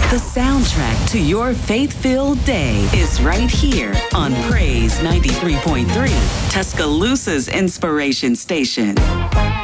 The soundtrack to your faith-filled day is right here on Praise 93.3, Tuscaloosa's inspiration station.